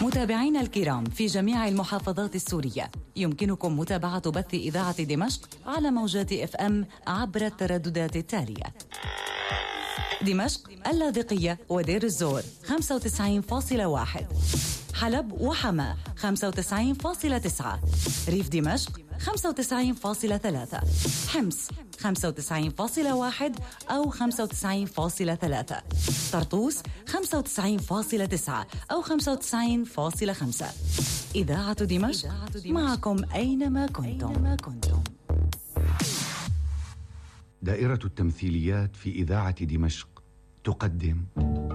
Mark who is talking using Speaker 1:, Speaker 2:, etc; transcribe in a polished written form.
Speaker 1: متابعينا الكرام في جميع المحافظات السورية، يمكنكم متابعة بث إذاعة دمشق على موجات FM عبر الترددات التالية: دمشق، اللاذقية ودير الزور 95.1، حلب وحما 95.9، ريف دمشق 95.3، حمص 95.1 أو 95.3، طرطوس 95.9 أو 95.5. إذاعة دمشق معكم أينما كنتم.
Speaker 2: دائرة التمثيليات في إذاعة دمشق تقدم